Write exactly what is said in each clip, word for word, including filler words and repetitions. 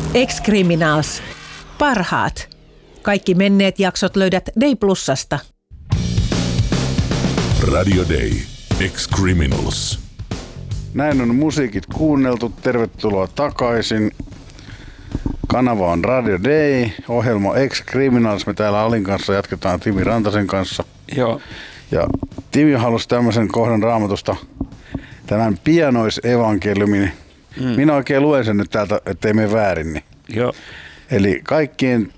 Ex-Criminals. Parhaat. Kaikki menneet jaksot löydät Day Plusasta. Radio Day. Ex-Criminals. Näin on musiikit kuunneltu. Tervetuloa takaisin. Kanava on Radio Day. Ohjelma Ex-Criminals. Me täällä Alin kanssa jatketaan Timi Rantasen kanssa. Joo. Ja Timi halusi tämmöisen kohdan Raamatusta, tämän pianoisevankeliumin. Mm. Minä oikein luen sen nyt täältä, ettei mene väärin. Niin. Joo. Eli kaikkien,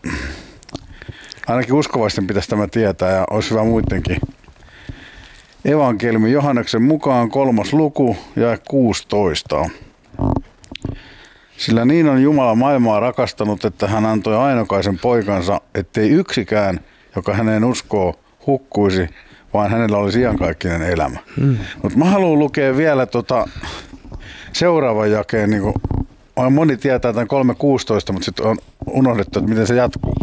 ainakin uskovaisten pitäisi tämä tietää ja olisi hyvä muidenkin. Evankeliumi Johanneksen mukaan kolmas luku ja kuusitoista. Sillä niin on Jumala maailmaa rakastanut, että hän antoi ainokaisen poikansa, ettei yksikään, joka häneen uskoo, hukkuisi, vaan hänellä olisi iankaikkinen elämä. Hmm. Mutta mä haluan lukea vielä tota seuraavan jakeen. Niin kun, moni tietää tämän kolme kuusitoista, mutta sitten on unohdettu, että miten se jatkuu.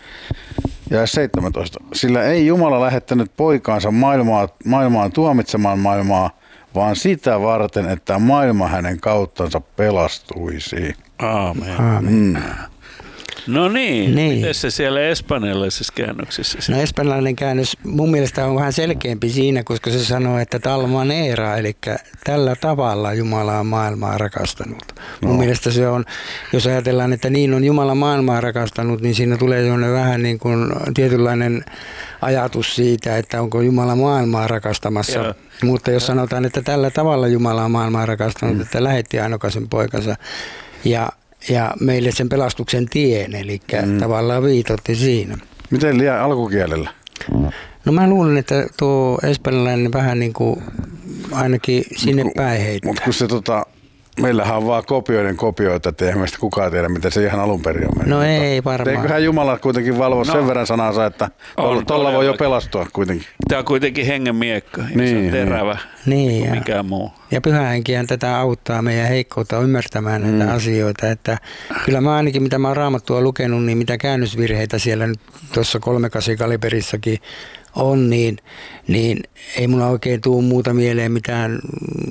Ja seitsemäntoista. Sillä ei Jumala lähettänyt poikaansa maailmaa, maailmaan tuomitsemaan maailmaa, vaan sitä varten, että maailma hänen kauttansa pelastuisi. Aamen. Aamen. Mm. No niin, Niin. miten se siellä espanjalaisessa käännöksessä? No espanjalainen käännös mun mielestä on vähän selkeämpi siinä, koska se sanoo, että talman era, eli tällä tavalla Jumala on maailmaa rakastanut. Mun No. mielestä se on, jos ajatellaan, että niin on Jumala maailmaa rakastanut, niin siinä tulee sellainen vähän niin kuin tietynlainen ajatus siitä, että onko Jumala maailmaa rakastamassa. Joo. Mutta jos sanotaan, että tällä tavalla Jumala on maailmaa rakastanut, mm. että lähetti ainokaisen poikansa ja Ja meille sen pelastuksen tien, eli mm. tavallaan viitotti siinä. Miten liian alkukielellä? No mä luulen, että tuo espanjalainen vähän niin kuin ainakin sinne Mut, päin heittää. Mutta kun se tota, meillähän on vaan kopioiden kopioita, että eihän meistä kukaan tiedä, miten se ihan alun perin on mennyt. No ei varmaan. Eiköhän Jumala kuitenkin valvo No. sen verran sanansa, että tuolla, tuolla voi jo pelastua kuitenkin. Tämä on kuitenkin hengen miekka, niin, Niin, se on terävä Niin, kuin ja, mikään muu. ja Pyhä Henkihän tätä auttaa meidän heikkoutta ymmärtämään näitä Mm. asioita. Että kyllä mä ainakin, mitä mä oon Raamattua lukenut, niin mitä käännösvirheitä siellä nyt tuossa kolmekasi kaliberissakin on, niin, niin ei mulla oikein tule muuta mieleen mitään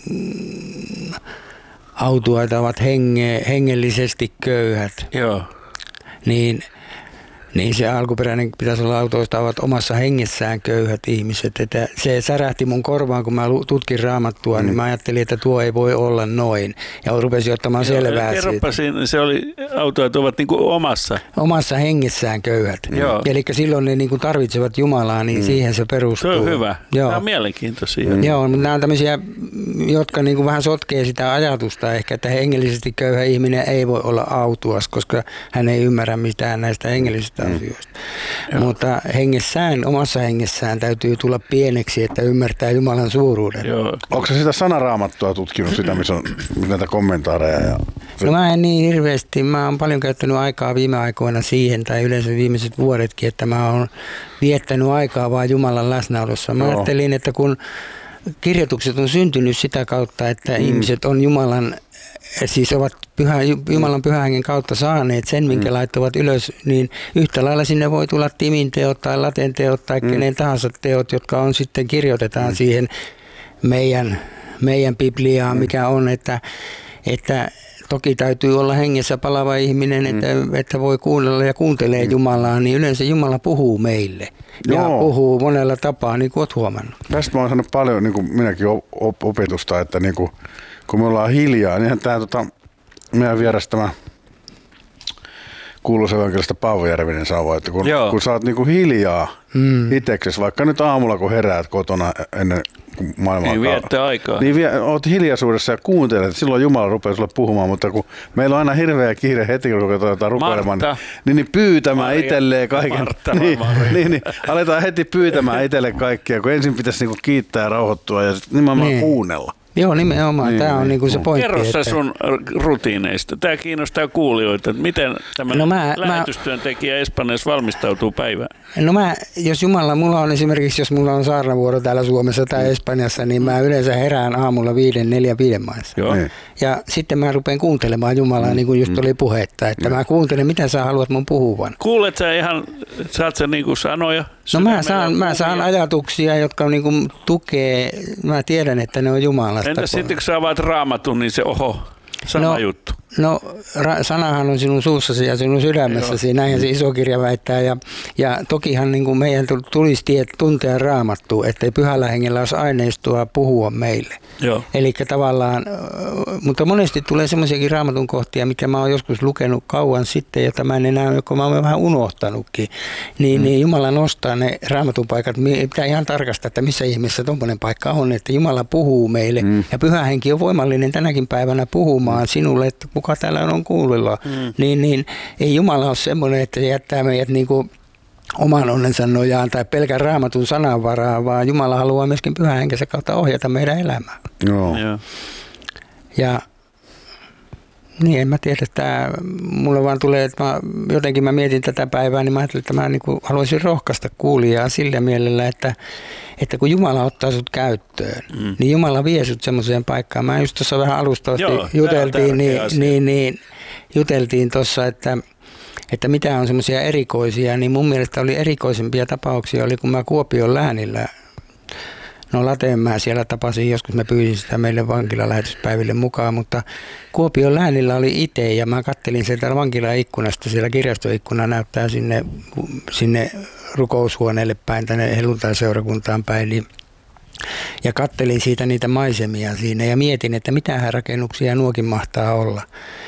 mm, autuaita ovat henge, hengellisesti köyhät. Joo. Niin, niin se alkuperäinen pitäisi olla autoista ovat omassa hengessään köyhät ihmiset. Että se särähti mun korvaan, kun mä tutkin Raamattua, mm. niin mä ajattelin, että tuo ei voi olla noin. Ja rupesin ottamaan Joo, selvää kerropa siitä. siinä, se oli autoit ovat niin kuin omassa. Omassa hengessään köyhät. Joo. Eli silloin ne niin kuin tarvitsevat Jumalaa, niin mm. siihen se perustuu. Se on hyvä. Joo. Tämä on mielenkiintoisia. Mm. Joo, mutta nämä on tämmöisiä, jotka niin kuin vähän sotkee sitä ajatusta ehkä, että hengellisesti köyhä ihminen ei voi olla autuas, koska hän ei ymmärrä mitään näistä hengellisistä mm. asioista. Joo. Mutta hengessään, omassa hengessään täytyy tulla pieneksi, että ymmärtää Jumalan suuruuden. Joo. Onko se sitä sanaraamattua tutkinut, sitä, missä on näitä kommentaareja? Ja... No mä en niin hirveästi, mä oon paljon käyttänyt aikaa viime aikoina siihen, tai yleensä viimeiset vuodetkin, että mä oon viettänyt aikaa vaan Jumalan läsnäolossa. Mä Joo. ajattelin, että kun kirjoitukset on syntynyt sitä kautta, että mm. ihmiset on Jumalan, siis ovat pyhä, Jumalan pyhän hengen kautta saaneet sen, minkä mm. laittavat ylös, niin yhtä lailla sinne voi tulla Timin teot tai Laten teot tai mm. kenen tahansa teot, jotka on sitten kirjoitetaan mm. siihen meidän, meidän Bibliaan, mm. mikä on, että, että toki täytyy olla hengessä palava ihminen, mm. että, että voi kuunnella ja kuuntelee mm. Jumalaa, niin yleensä Jumala puhuu meille. Ja Joo. puhuu monella tapaa, niin kuin olet huomannut. Tästä mä oon saanut paljon, niin kuin minäkin op- opetusta, että niin kuin, kun me ollaan hiljaa, niin tämä tota, meidän vieras tämä kuuluisa evankelista Paavo Järvinen sanoo, että kun, kun sä oot niin kuin hiljaa mm. itseksesi, vaikka nyt aamulla kun heräät kotona ennen kuin maailmaa niin viettää aikaa. Niin vie, oot hiljaisuudessa ja kuuntelet, että silloin Jumala rupeaa sulle puhumaan, mutta kun meillä on aina hirveä kiire heti, kun ruvetaan rukoilemaan, niin, niin pyytämään Maria, itselleen kaiken. Martta, niin, niin, niin, aletaan heti pyytämään itselle kaikkia, kun ensin pitäisi niinku kiittää ja rauhoittua ja sitten nimenomaan niin. kuunnella. Joo, nimenomaan. Niin, Tämä on niin, niinku se pointti. Kerro sä että... sun rutiineista. Tämä kiinnostaa kuulijoita. Miten tämmöinen no mä, lähetystyöntekijä mä... Espanjassa valmistautuu päivään? No mä, jos Jumala, mulla on esimerkiksi, jos mulla on saarnavuoro täällä Suomessa tai mm. Espanjassa, niin mä yleensä herään aamulla viiden, neljän, viiden maissa. Joo. Niin. Ja sitten mä rupean kuuntelemaan Jumalaa, mm. niin kuin just oli puhetta, että mm. mä kuuntelen, mitä sä haluat mun puhuvan. Kuulet sä ihan, saat sä niinku sanoja? No mä saan, mä saan ajatuksia, jotka niinku tukee, mä tiedän, että ne on Jumalasta. Entäs sitten kun sä avaat Raamatun, niin se oho, sama no, juttu. No ra- sanahan on sinun suussasi ja sinun sydämessäsi, näinhän se iso kirja väittää. Ja, ja tokihan niin kuin meidän tulisi tiet, tuntea Raamattua, ettei Pyhällä Hengellä olisi aineistoa puhua meille. Eli tavallaan, mutta monesti tulee semmoisiakin Raamatun kohtia, mikä mä oon joskus lukenut kauan sitten, jota mä en enää, joko mä oon vähän unohtanutkin. Niin, mm. niin Jumala nostaa ne Raamatun paikat, pitää ihan tarkastaa, että missä ihmeessä tuommoinen paikka on, että Jumala puhuu meille. Mm. Ja Pyhä Henki on voimallinen tänäkin päivänä puhumaan mm. sinulle, että kuka täällä on kuulolla. Mm. Niin, niin ei Jumala ole semmoinen, että se jättää meidät niin kuin oman onnensa nojaan tai pelkän Raamatun sananvaraa, vaan Jumala haluaa myöskin Pyhän Henkensä kautta ohjata meidän elämää. Joo. Joo. Ja niin, en mä tiedä, että mulle vaan tulee, että mä, jotenkin mä mietin tätä päivää, niin mä ajattelin, että mä niin kuin haluaisin rohkaista kuulijaa sillä mielellä, että, että kun Jumala ottaa sut käyttöön, mm. niin Jumala vie sut semmoiseen paikkaan. Mä just tuossa vähän alustavasti Joo, juteltiin, niin, niin, niin, juteltiin tuossa, että että mitä on semmoisia erikoisia, niin mun mielestä oli erikoisempia tapauksia, oli kun mä Kuopion läänillä, no Lateenmää siellä tapasin, joskus mä pyysin sitä meille vankilalähetyspäiville mukaan, mutta Kuopion läänillä oli itse ja mä kattelin sieltä vankilaikkunasta, siellä kirjastoikkuna näyttää sinne, sinne rukoushuoneelle päin, tänne helluntaiseurakuntaan päin, niin ja kattelin siitä niitä maisemia siinä ja mietin, että mitä rakennuksia nuokin mahtaa olla.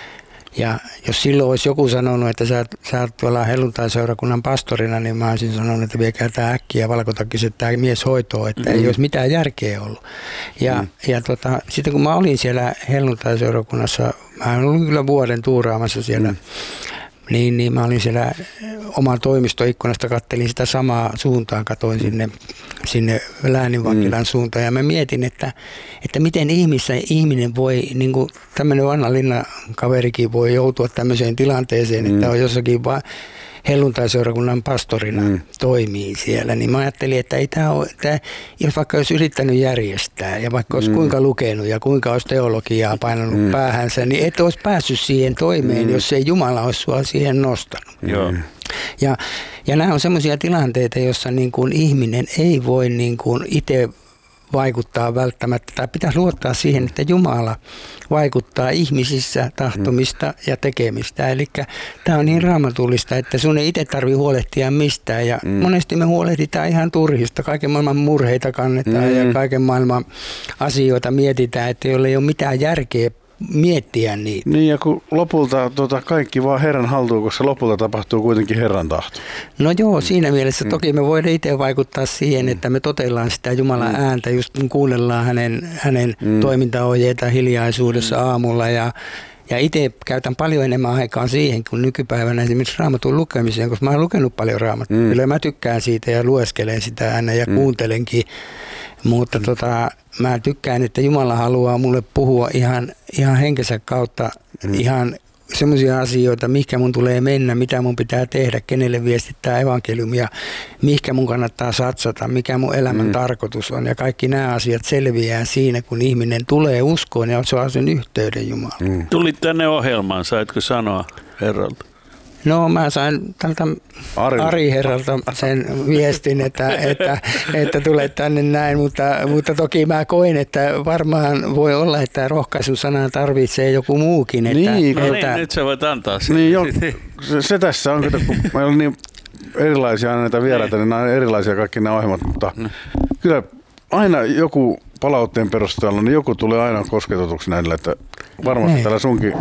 Ja jos silloin olisi joku sanonut, että sä, sä oot tuolla helluntaiseurakunnan pastorina, niin mä olisin sanonut, että viekää tämä äkkiä valkotakkiset tämä mies hoitoon, että mm-hmm. ei olisi mitään järkeä ollut. Ja, mm. ja tota, sitten kun mä olin siellä helluntaiseurakunnassa, mä olin kyllä vuoden tuuraamassa siellä, mm. niin, niin mä olin siellä oman toimistoikkunasta, kattelin sitä samaa suuntaan, katoin sinne, sinne lääninvankilan mm. suuntaan ja mä mietin, että, että miten ihmissä, ihminen voi, niin kuin tämmöinen vanha linnakaverikin voi joutua tämmöiseen tilanteeseen, mm. että on jossakin vaan helluntaiseurakunnan pastorina mm. toimii siellä, niin mä ajattelin, että ei tämä ole, että jos vaikka olisi yrittänyt järjestää ja vaikka olisi mm. kuinka lukenut ja kuinka olisi teologiaa painanut mm. päähänsä, niin et olisi päässyt siihen toimeen, mm. jos ei Jumala olisi sua siihen nostanut. Joo. Ja, ja nämä on semmoisia tilanteita, joissa niin kuin ihminen ei voi niin kuin itse vaikuttaa välttämättä, tai pitäisi luottaa siihen, että Jumala vaikuttaa ihmisissä tahtomista mm. ja tekemistä. Eli tämä on niin raamatullista, että sun ei itse tarvitse huolehtia mistään. Ja mm. monesti me huolehditaan ihan turhista. Kaiken maailman murheita kannetaan mm. ja kaiken maailman asioita mietitään, että joilla ei ole mitään järkeä miettiä niitä. Niin ja kun lopulta tota, kaikki vaan Herran haltuun, koska lopulta tapahtuu kuitenkin Herran tahto. No joo, siinä mielessä mm. toki me voidaan itse vaikuttaa siihen, mm. että me totellaan sitä Jumalan mm. ääntä, just kun kuunnellaan hänen, hänen mm. toimintaohjeita hiljaisuudessa mm. aamulla ja Ja itse käytän paljon enemmän aikaa siihen kuin nykypäivänä esimerkiksi Raamatun lukemiseen, koska mä oon lukenut paljon Raamattua. Mm. Kyllä mä tykkään siitä ja lueskelen sitä aina ja mm. kuuntelenkin, mutta mm. tota, mä tykkään, että Jumala haluaa mulle puhua ihan, ihan henkensä kautta mm. ihan semmoisia asioita, mihinkä mun tulee mennä, mitä mun pitää tehdä, kenelle viestittää evankeliumia, mihinkä mun kannattaa satsata, mikä mun elämän mm. tarkoitus on. Ja kaikki nämä asiat selviää siinä, kun ihminen tulee uskoon ja saa sen yhteyden Jumalaan. Mm. Tulit tänne ohjelmaan, saitko sanoa Herralta? No mä sain tältä Ari, Ari herralta sen viestin, että, että, että tulet tänne näin, mutta, mutta toki mä koin, että varmaan voi olla, että rohkaisun sanaa tarvitsee joku muukin. Että, niin, no että, niin, nyt sä voit antaa sen. Niin jo, se, se tässä on, kun meillä on niin erilaisia näitä vieraita, niin nämä on erilaisia kaikki nämä ohjelmat, mutta mm. kyllä aina joku palautteen perusteella, niin joku tulee aina kosketetuksi näillä, että varmasti niin. Tällä sunkin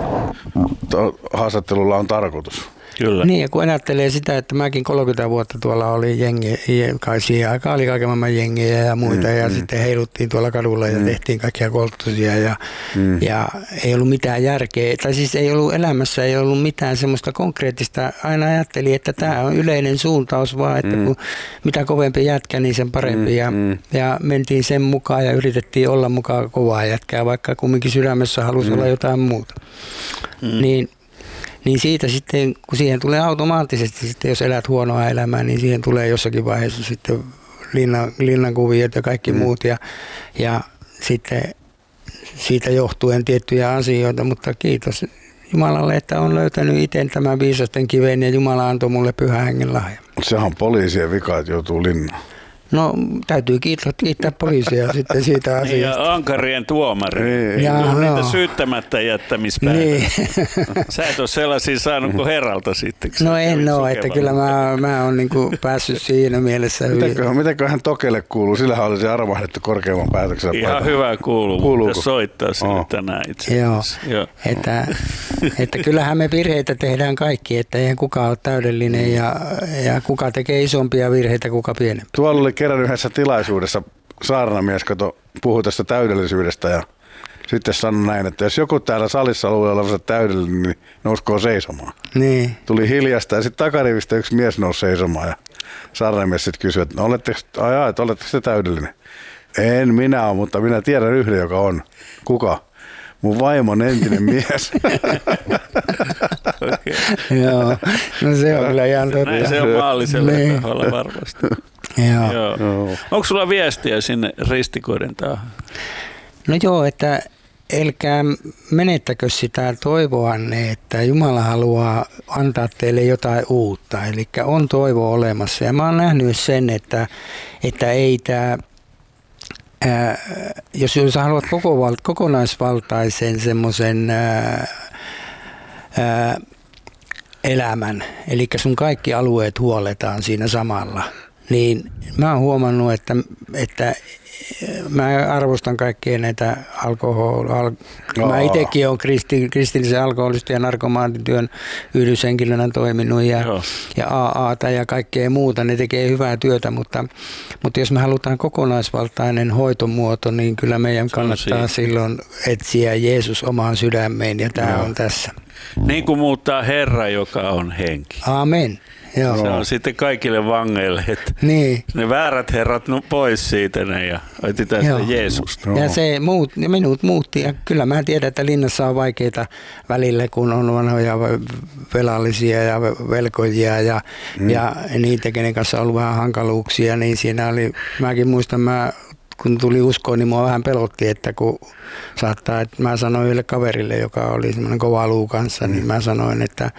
haastattelulla on tarkoitus. Kyllä. Niin, ja kun ajattelee sitä, että mäkin kolmekymmentä vuotta tuolla oli jengi, kai siihen aikaan oli kaiken maailman jengejä ja muita, mm, ja mm. sitten heiluttiin tuolla kadulla ja mm. tehtiin kaikkia kolttosia, ja, mm. ja ei ollut mitään järkeä, tai siis ei ollut elämässä, ei ollut mitään semmoista konkreettista, aina ajattelin, että tämä on yleinen suuntaus vaan, että mm. kun mitä kovempi jätkä, niin sen parempi, ja, mm. ja mentiin sen mukaan ja yritettiin olla mukaan kovaa jätkää, vaikka kumminkin sydämessä halusi mm. olla jotain muuta. Mm. Niin Niin siitä sitten, kun siihen tulee automaattisesti, sitten jos elät huonoa elämää, niin siihen tulee jossakin vaiheessa sitten linnan, linnankuviot ja kaikki mm. muut. Ja, ja sitten siitä johtuen tiettyjä asioita, mutta kiitos Jumalalle, että on löytänyt itse tämän viisasten kiven ja Jumala antoi mulle Pyhän Hengen lahja. Sehän on poliisien vika, että joutuu linnaan. No täytyy kiittää, kiittää poliisia sitten siitä asiasta. Ja ankarien tuomari. Niin. Ei Jaa, tule no. niitä syyttämättä jättämispäätöksiä. Niin. Sä et ole sellaisia saanut kuin Herralta sitten. No en ole, että kyllä mä, mä oon niinku päässyt siinä mielessä hyvin. Mitäköhän, mitäköhän Tokelle kuuluu? Sillähän olisi arvahdettu korkeamman päätöksen. Ihan paikalla. hyvä kuuluu, Kuuluuko? mutta soittaa sille Oh. tänään itse Joo, asiassa. Joo. että, että kyllähän me virheitä tehdään kaikki, että eihän kukaan ole täydellinen ja, ja kuka tekee isompia virheitä, kuka pienempiä. Tuolla oli kerran yhdessä tilaisuudessa saarnamies, kato, puhui tästä täydellisyydestä ja sitten sanoi näin, että jos joku täällä salissa luulee olevansa täydellinen, niin nouskoo seisomaan. Niin. Tuli hiljasta ja sitten takarivistä yksi mies nousi seisomaan ja saarnamies sitten kysyi, että no, oletteko, ai, ai, että oletteko te täydellinen? En minä ole, mutta minä tiedän yhden, joka on. Kuka? Mun vaimon entinen mies. Okay. Joo, no se on kyllä ihan totta. Näin se on maallisella Niin. taholla varmasti. Joo. Joo. Joo. Onko sulla viestiä sinne ristikoiden taahan? No joo, että älkää menettäkö sitä toivoanne, että Jumala haluaa antaa teille jotain uutta. Eli on toivo olemassa. Ja mä oon nähnyt sen, että, että ei tämä, ää, jos, jos haluat koko, val, kokonaisvaltaisen semmoisen elämän, eli sun kaikki alueet huoletaan siinä samalla, niin mä oon huomannut, että, että mä arvostan kaikkia näitä alkohol... Al, mä itsekin olen kristi, kristillisen alkoholista ja narkomaanityön yhdyshenkilönä toiminut ja, ja A A:ta ja kaikkea muuta. Ne tekee hyvää työtä, mutta, mutta jos me halutaan kokonaisvaltainen hoitomuoto, niin kyllä meidän kannattaa silloin etsiä Jeesus omaan sydämeen ja tämä on tässä. Niin kuin muuttaa Herra, joka on henki. Amen. Joo. Se on sitten kaikille vangeille, että niin. ne väärät herrat no pois siitä ne ja etsitään sitä Jeesusta. Ja se muut, minut muutti ja kyllä mä tiedän, että linnassa on vaikeita välillä, kun on vanhoja velallisia ja velkojia ja, mm. ja niitä, kenen kanssa on ollut vähän hankaluuksia, niin siinä oli, mäkin muistan, mä kun tuli uskoon, niin mua vähän pelotti, että kun saattaa, että mä sanoin yhdelle kaverille, joka oli semmoinen kova luu kanssa, mm. niin mä sanoin, että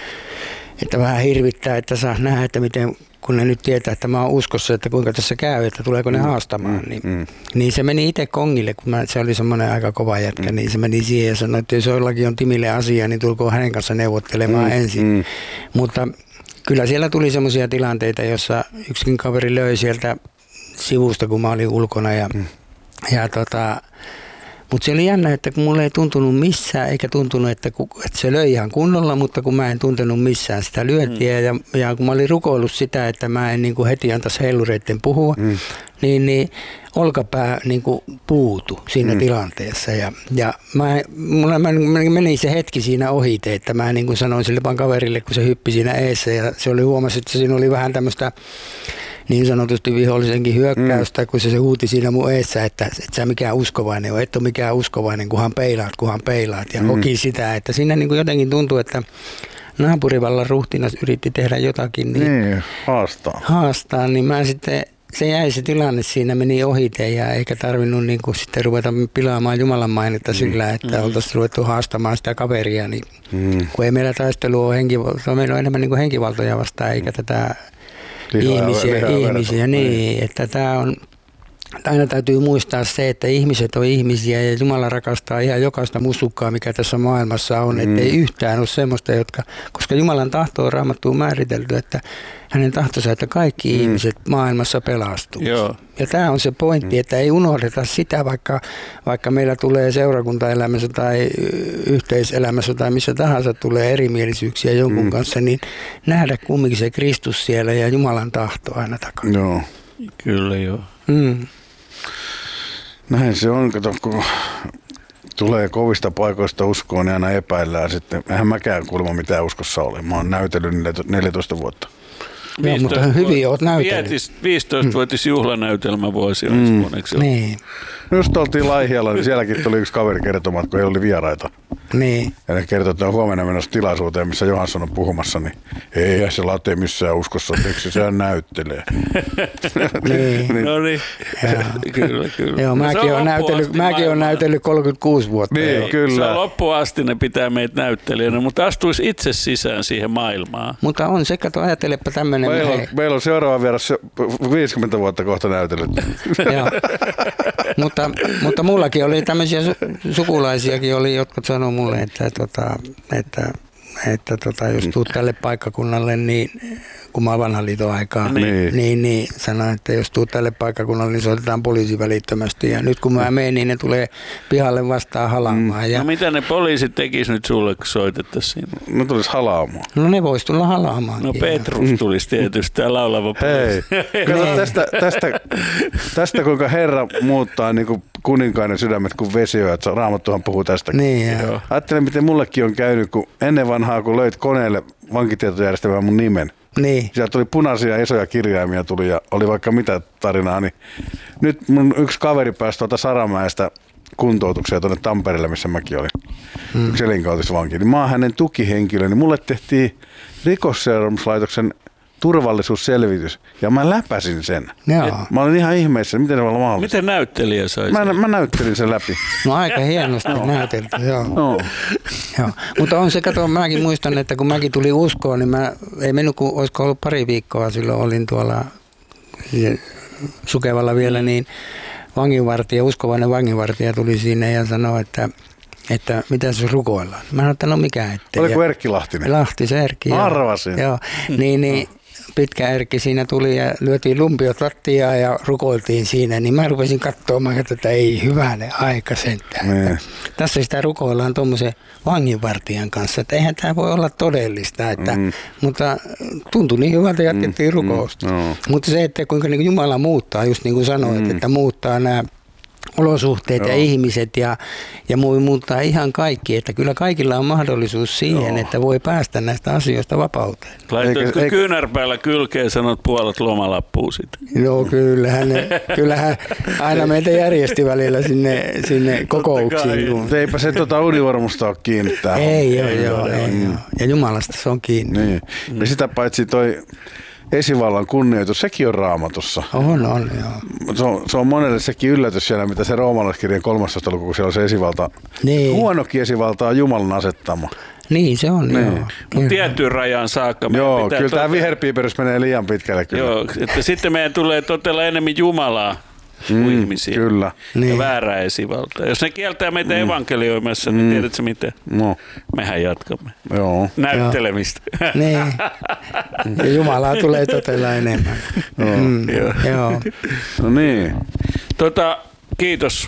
Että vähän hirvittää, että saa nähdä, että miten, kun ne nyt tietää, että mä oon uskossa, että kuinka tässä käy, että tuleeko ne haastamaan. Niin, mm. niin se meni itse kongille, kun mä, se oli semmoinen aika kova jätkä, mm. niin se meni siihen ja sanoi, että jos jollakin on Timille asia, niin tulkoon hänen kanssa neuvottelemaan mm. ensin. Mm. Mutta kyllä siellä tuli semmoisia tilanteita, jossa yksikin kaveri löi sieltä sivusta, kun mä olin ulkona ja, mm. ja tota... Mutta se oli jännä, että kun mulle ei tuntunut missään, eikä tuntunut, että, ku, että se löi ihan kunnolla, mutta kun mä en tuntenut missään sitä lyöntiä mm. ja, ja kun mä olin rukoillut sitä, että mä en niin kuin heti antaisi heilureiden puhua, mm. niin, niin olkapää niin kuin puutu siinä mm. tilanteessa. Ja, ja mä, mulla meni se hetki siinä ohite, että mä niin kuin sanoin sille vaan kaverille, kun se hyppi siinä eessä ja se oli huomasi, että siinä oli vähän tämmöistä niin sanotusti vihollisenkin hyökkäystä, mm. kun se, se huuti siinä mun eessä, että et sä mikään uskovainen ole, et ole mikään uskovainen, kunhan peilaat, kunhan peilaat. Ja mm. hoki sitä, että siinä niin kuin jotenkin tuntui, että naapurivallan ruhtinas yritti tehdä jotakin. Niin, niin haastaa. Haastaa, niin mä sitten, se jäi se tilanne siinä, meni ohite ja eikä tarvinnut niin kuin sitten ruveta pilaamaan Jumalan mainetta sillä, että mm. oltaisiin ruvettu haastamaan sitä kaveria. Niin, mm. kun ei meillä taistelu ole henkivaltoja, meillä on enemmän niin kuin henkivaltoja vastaan, eikä tätä Lihaa, ihmisiä, lihaa, ihmisiä niin, että tämä on, aina täytyy muistaa se, että ihmiset on ihmisiä ja Jumala rakastaa ihan jokaista musukkaa, mikä tässä maailmassa on, mm. ettei yhtään ole semmoista, jotka, koska Jumalan tahto on Raamattuun määritelty, että hänen tahtonsa, että kaikki mm. ihmiset maailmassa pelastuu. Joo. Ja tämä on se pointti, että ei unohdeta sitä, vaikka, vaikka meillä tulee seurakuntaelämässä tai yhteiselämässä tai missä tahansa tulee erimielisyyksiä jonkun mm. kanssa, niin nähdä kumminkin se Kristus siellä ja Jumalan tahto aina takana. Joo. Kyllä joo. Mm. Näin se on, kato, kun tulee kovista paikoista uskoon, niin aina epäillään sitten. Eihän mäkään kuulemma mitään uskossa ole. Mä oon näytellyt neljätoista vuotta. Joo, mutta hyvin olet näytellyt. viisitoistavuotis juhlanäytelmä vuosi on mm. onneksi. Niin. Just oltiin Laihialla, niin sielläkin tuli yksi kaveri kertomaan, kun heillä oli vieraita. Niin. Ja ne kertoi, että on huomenna menossa tilaisuuteen, missä Johansson on puhumassa, niin ei se late missään uskossa, miksi sehän näyttelee. niin. No niin, kyllä, kyllä. Joo, mäkin no, olen näytellyt, mäkin olen näytellyt kolmekymmentäkuusi vuotta. Niin, jo. kyllä. Se on loppuun asti, ne pitää meitä näyttelijänä, mutta astuisi itse sisään siihen maailmaan. Mutta on se, kato, ajatelepa tämmöinen, tämmöinen... Meillä on, meillä on seuraava vieras viisikymmentä vuotta kohta näytellyt. Joo. mutta, mutta mullakin oli tämmöisiä su- sukulaisiakin, oli, jotka sanoi mulle, että, tota, että, että tota, jos tuut tälle paikkakunnalle, niin kun mä oon vanhan liiton aikaa, Niin. niin, niin sanoin, että jos tuut tälle paikkakunnalle, niin soitetaan poliisi välittömästi. Ja nyt kun mä menen, niin ne tulee pihalle vastaan halaamaan. Ja... No mitä ne poliisit tekis nyt sulle, kun soitettaisiin? No tulisi halaamaan. No ne vois tulla halaamaan. No Petrus tulisi tietysti, tämä laulava poliisi. Hei, kato tästä, tästä, tästä kuinka Herra muuttaa niin kuin kuninkainen sydämet kuin vesiö, että Raamattuhan puhuu tästäkin. Niin, joo. Ajattelen, miten mullekin on käynyt, kun ennen vanhaa, kun löit koneelle vankitietojärjestelmään mun nimen. Niin. Sieltä tuli punaisia isoja kirjaimia tuli ja oli vaikka mitä tarinaa, niin nyt mun yksi kaveri pääsi tuolta Saramäestä kuntoutukseen tuonne Tampereelle, missä mäkin olin, hmm. yksi elinkautisvanki. Niin mä oon hänen tukihenkilö, niin mulle tehtiin Rikosseuraamuslaitoksen turvallisuusselvitys ja mä läpäsin sen. Joo. Mä olin ihan ihmeessä, miten se voi olla mahdollista. Miten näyttelijä sai Mä, sen? mä näyttelin sen läpi. No aika hienosti näytelty, joo. No. Joo. Mutta on se, kato, mäkin muistan, että kun mäkin tulin uskoon, niin mä, ei mennyt kuin, olisiko ollut pari viikkoa, silloin olin tuolla Sukevalla vielä, niin vanginvartija, uskovainen vanginvartija tuli sinne ja sanoi, että, että mitä se rukoillaan. Mä sanoin, että no mikä ettei. Oliko Erkki Lahtinen? Lahti, se Erkki. Mä joo. arvasin. Joo, niin, niin pitkä Erkki siinä tuli ja lyötiin lumpiot lattiaa ja rukoiltiin siinä, niin mä rupesin katsomaan, että ei hyvänen aika sentään. Niin. Tässä sitä rukoillaan tuommoisen vanginvartijan kanssa, että eihän tämä voi olla todellista, että, mm. mutta tuntui niin hyvältä, jatkettiin mm. rukousta. Mm. No. Mutta se, että kuinka niin Jumala muuttaa, just niin kuin sanoit, mm. että muuttaa nämä olosuhteet Joo. ja ihmiset ja, ja voi muuttaa ihan kaikki, että kyllä kaikilla on mahdollisuus siihen, Joo. että voi päästä näistä asioista vapauteen. Laitoitko kyynärpäällä kylkeen sanot puolet lomalappuun sitten? Joo, kyllähän, ne, kyllähän aina meitä järjesti välillä sinne, sinne kokouksiin. Kun... Eipä se tuota univormusta ole kiinni tähän. Ei, joo, joo, ei, ei, joo. Ja Jumalasta se on kiinni. Niin. Mm. Ja sitä paitsi toi esivallan kunnioitus, sekin on Raamatussa. On, on, joo. Se on, se on monelle sekin yllätys siellä, mitä se roomalaiskirjan kolmastoista luku, kun siellä on se esivalta. Niin. Huonokin esivalta on Jumalan asettama. Niin se on, niin. joo. Mutta tiettyyn rajaan saakka. Joo, kyllä tämä viherpiiperys menee liian pitkälle. Kyllä. Joo, että sitten meidän tulee totella enemmän Jumalaa kuin mm, ihmisiä. Kyllä. Ja niin. väärää esivaltaa. Jos ne kieltää meitä mm. evankelioimassa, niin mm. tiedätkö miten? No. Mehän jatkamme. Joo. Näyttelemistä. Niin. Ja Jumalaa tulee totella enemmän. Joo. Mm. Joo. Joo. No niin. Tota, kiitos,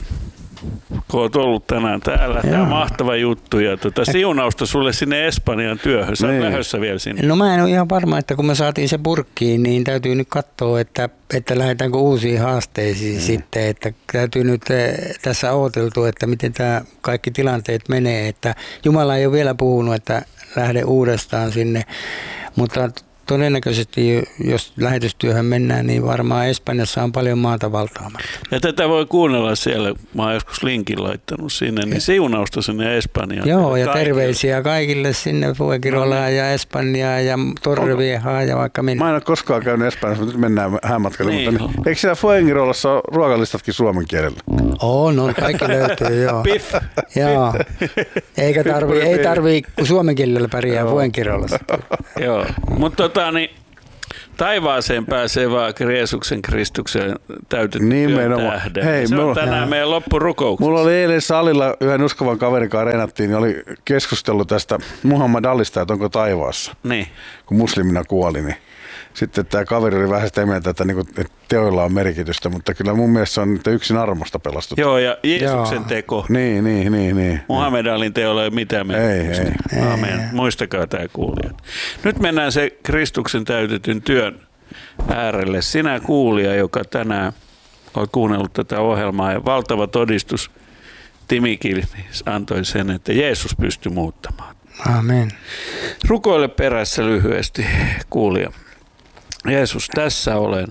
kun olet ollut tänään täällä. Tämä on mahtava juttu. Ja tuota, siunausta sulle sinne Espanjan työhön. Sä oot niin. lähdössä vielä sinne. No mä en ole ihan varma, että kun me saatiin se purkkiin, niin täytyy nyt katsoa, että, että lähdetäänkö uusiin haasteisiin mm. sitten. Että täytyy nyt tässä odoteltu, että miten tämä kaikki tilanteet menee. Että Jumala ei ole vielä puhunut, että lähde uudestaan sinne, mutta todennäköisesti, jos lähetystyöhön mennään, niin varmaan Espanjassa on paljon maata valtaamatta. Ja tätä voi kuunnella siellä, mä oon joskus linkin laittanut sinne, niin siunausta sinne Espanjaan. Joo, ja kaikille. Terveisiä kaikille sinne Fuengirolaan ja Espanjaan ja Torreviehaan ja vaikka minne. Mä en ole koskaan käynyt Espanjassa, mutta nyt mennään häämatkalle. Niin, mutta niin, eikö siellä Fuengirolassa ole ruokalistatkin suomen kielellä? On, on, kaikki löytyy, joo. Piff. Joo. Eikä tarvii, ei tarvii, kun suomen kielellä pärjää Fuengirolassa. Joo, mutta tota niin, taivaaseen pääsee vaan Jeesuksen Kristuksen täytetty tähden. Hei, se on mulla, tänään jaa. meidän loppurukouksessa. Mulla oli eilen salilla yhden uskovan kaverin kanssa reenattiin, niin oli keskustelu tästä Muhammad Alista, että onko taivaassa, niin. kun muslimina kuoli. Niin. Sitten tämä kaveri oli vähän sitä mieltä, että, niinku, että teoilla on merkitystä, mutta kyllä mun mielestä se on yksin armosta pelastettu. Joo, ja Jeesuksen Joo. teko. Niin, niin, niin. niin. Muhammed Alin teolla ei ole mitään merkitystä. Ei, ei. Aamen. Muistakaa tämä kuulijat. Nyt mennään se Kristuksen täytetyn työn äärelle. Sinä kuulija, joka tänään olet kuunnellut tätä ohjelmaa ja valtava todistus Timikin antoi sen, että Jeesus pystyi muuttamaan. Amen. Rukoile perässä lyhyesti, kuulija. Jeesus, tässä olen.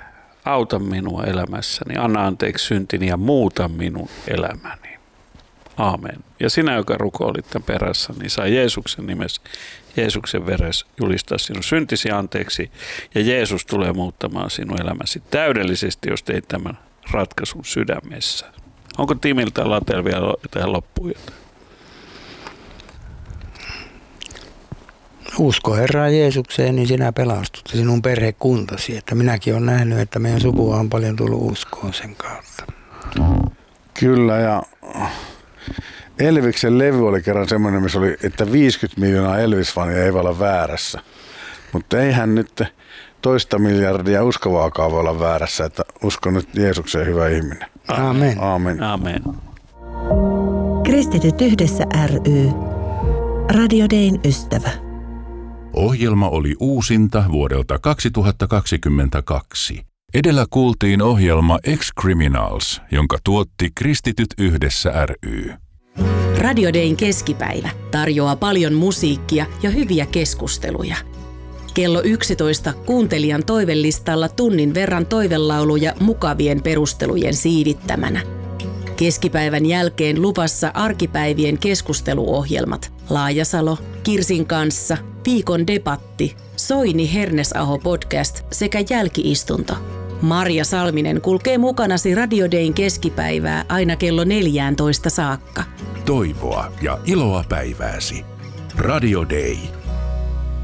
Auta minua elämässäni, anna anteeksi syntini ja muuta minun elämäni. Aamen. Ja sinä, joka rukoilit tämän perässä, niin saa Jeesuksen nimessä, Jeesuksen veressä julistaa sinun syntisi anteeksi. Ja Jeesus tulee muuttamaan sinun elämäsi täydellisesti, jos teit tämän ratkaisun sydämessä. Onko Timiltä Latel vielä tähän loppuun jotain? usko Herraan Jeesukseen, niin sinä pelastut ja sinun perhekuntasi. Että minäkin olen nähnyt, että meidän sukua on paljon tullut uskoon sen kautta. Kyllä, ja Elviksen levy oli kerran semmoinen, missä oli, että viisikymmentä miljoonaa Elvis-fania ei voi olla väärässä. Mutta eihän nyt toista miljardia uskovaakaan voi olla väärässä, että uskon nyt Jeesukseen, hyvä ihminen. Aamen. Aamen. Aamen. Kristityt yhdessä ry. Radio Dayn ystävä. Ohjelma oli uusinta vuodelta kaksituhattakaksikymmentäkaksi. Edellä kuultiin ohjelma Ex-Criminals, jonka tuotti Kristityt yhdessä ry. Radio Dayn keskipäivä tarjoaa paljon musiikkia ja hyviä keskusteluja. Kello yksitoista kuuntelijan toivelistalla tunnin verran toivelauluja mukavien perustelujen siivittämänä. Keskipäivän jälkeen luvassa arkipäivien keskusteluohjelmat Laajasalo, Kirsin kanssa, Viikon debatti, Soini Hernesaho podcast sekä jälkiistunto. Marja Salminen kulkee mukanasi Radio Dayn keskipäivää aina kello neljätoista saakka. Toivoa ja iloa päivääsi. Radio Day.